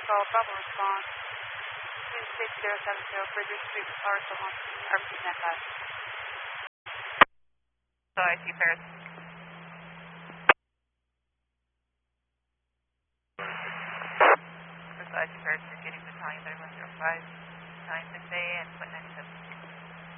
call, Bravo response. 26070 Frederick Street, Arkansas, RP 95. So I see Paris. Precise Paris, you're getting battalion 3105, 9 6A and 0.97.